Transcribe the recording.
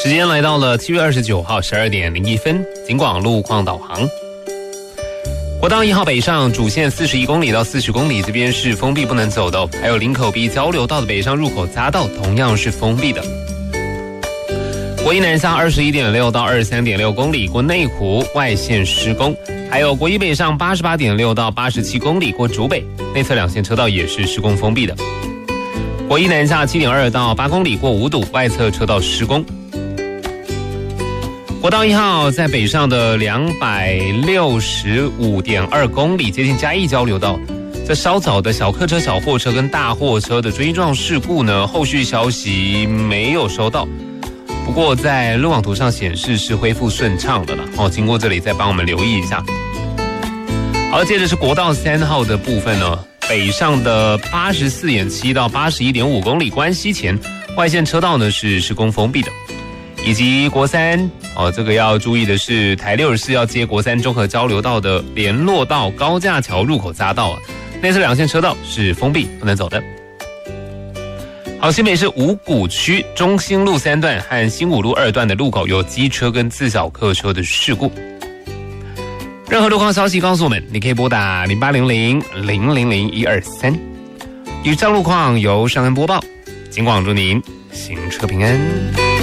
时间来到了7月29号12点01分，警广路况导航。国道1号北上主线41公里到40公里，这边是封闭不能走的还有林口B交流道的北上入口匝道同样是封闭的。国一南下21.6到23.6公里过内湖外线施工，还有国一北上88.6到87公里过竹北内侧2线车道也是施工封闭的。国一南下7.2到8公里过五堵外侧车道施工。国道1号在北上的265.2公里，接近嘉义交流道，这稍早的小客车、小货车跟大货车的追撞事故呢，后续消息没有收到。不过在路网图上显示是恢复顺畅的了经过这里再帮我们留意一下。好，接着是国道3号的部分呢，北上的84.7到81.5公里关西前外线车道呢是施工封闭的。以及国3这个要注意的是，台64要接国3中和交流道的联络道高架桥入口匝道内侧2线车道是封闭不能走的。好，新北市五股区中兴路3段和新武路2段的路口有机车跟自小客车的事故。任何路况消息告诉我们，你可以拨打0800-000-123。以上路况由尚恩播报，警广祝您行车平安。